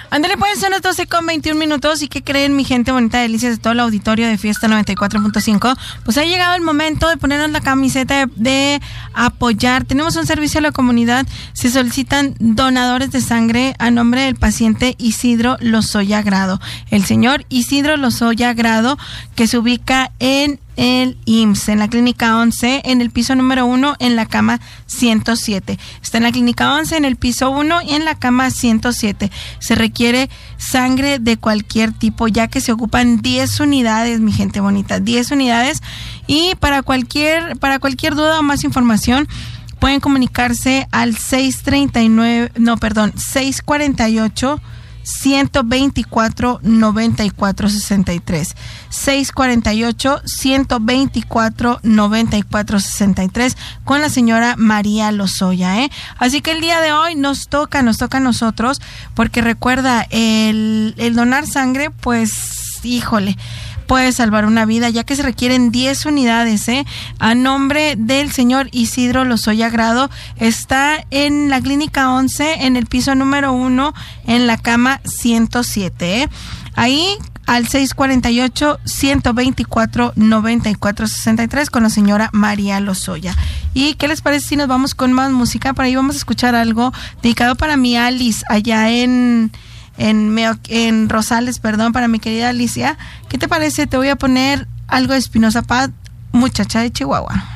Ándale, pues, son las 12:21. ¿Y qué creen, mi gente bonita, delicias de todo el auditorio de Fiesta 94.5? Pues ha llegado el momento de ponernos la camiseta de apoyar. Tenemos un servicio a la comunidad. Se solicitan donadores de sangre a nombre del paciente Isidro Lozoya Grado. El señor Isidro Lozoya Grado, que se ubica en el IMSS, en la clínica 11, en el piso número 1, en la cama 107. Está en la clínica 11, en el piso 1 y en la cama 107. Se requiere sangre de cualquier tipo, ya que se ocupan 10 unidades, mi gente bonita, 10 unidades. Y para cualquier duda o más información, pueden comunicarse al 648 124 94 63, 648 124 94 63 con la señora María Lozoya, Así que el día de hoy nos toca a nosotros, porque recuerda, el donar sangre, pues, híjole, puede salvar una vida, ya que se requieren 10 unidades, a nombre del señor Isidro Lozoya Grado. Está en la clínica 11, en el piso número 1, en la cama 107, Ahí al 648-124-9463 con la señora María Lozoya. ¿Y qué les parece si nos vamos con más música? Por ahí vamos a escuchar algo dedicado para mi Alice, allá en Rosales, para mi querida Alicia. ¿Qué te parece? Te voy a poner algo de Espinoza Paz, Muchacha de Chihuahua.